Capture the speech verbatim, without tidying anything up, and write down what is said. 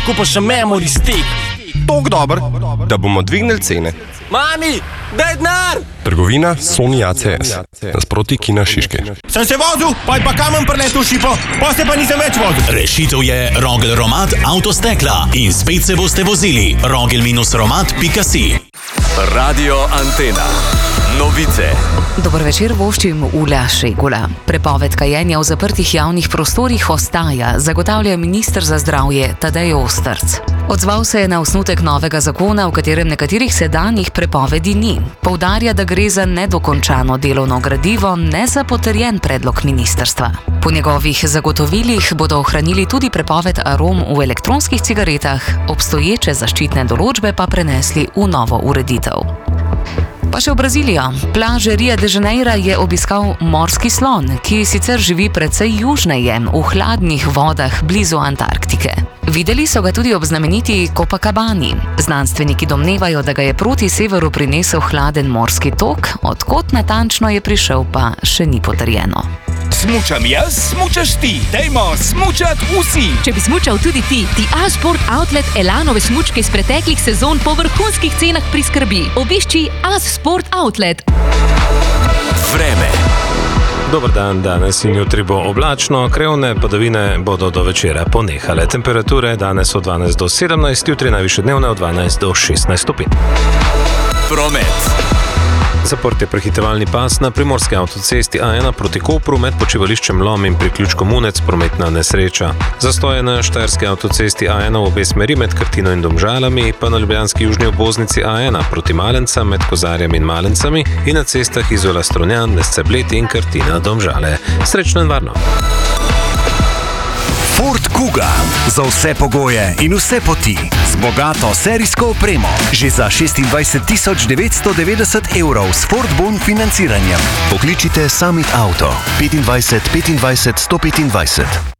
kupiš še memory stick. Tok dober, da bomo dvignili cene. Mami, daj denar! Trgovina Sony A C S, nasproti Kina Šiške. Sem se vozil, pa je pa kamen preletel šipo, pa se pa nisem več vozil. Rešitev je Rogel Romat Avtostekla in spet se boste vozili. rogel romat pika si. Radio Antena. Novice. Dober večer, voščim Ula Šegula. Prepoved kajenja v zaprtih javnih prostorih ostaja, zagotavlja minister za zdravje Tadej Ostrc. Odzval se je na osnutek novega zakona, v katerem nekaterih sedanjih prepovedi ni. Poudarja, da gre za nedokončano delovno gradivo, ne za potrjen predlog ministrstva. Po njegovih zagotovilih bodo ohranili tudi prepoved arom v elektronskih cigaretah, obstoječe zaščitne določbe pa prenesli v novo ureditev. Pa še v Brazilijo. Plaže Rio de Janeira je obiskal morski slon, ki sicer živi precej južneje, v hladnih vodah blizu Antarktike. Videli so ga tudi ob znameniti Copacabani. Znanstveniki domnevajo, da ga je proti severu prinesel hladen morski tok, od kod natančno je prišel, pa še ni potrjeno. Smučam jaz, smučaš ti. Dajmo smučat vsi. Če bi smučal tudi ti, ti A-Sport Outlet Elanove smučke iz preteklih sezon po vrhunskih cenah priskrbi. Obišči A-Sport Outlet. Vreme. Dober dan, danes in jutri bo oblačno, krevne padavine bodo do večera ponehale. Temperature danes od dvanajst do sedemnajst, jutri najvišje dnevne od dvanajst do šestnajst stopinj. Promet. Zaprt je prehitevalni pas na primorski avtocesti A ena proti Kopru med počivališčem Lom in priključkom Unec, prometna nesreča. Zastoje na štajerski avtocesti A ena v obe smeri med Krtino in Domžalami, pa na ljubljanski južni obvoznici A ena proti Malencam med Kozarjem in Malencami in na cestah Izola Strunjan, Lesce Bled in Krtina Domžale. Srečno in varno! Ford Kuga. Za vse pogoje in vse poti. Z bogato serijsko opremo. Že za šestindvajset tisoč devetsto devetdeset evrov s Ford Bon financiranjem. Pokličite Summit Auto. petindvajset petindvajset sto petindvajset.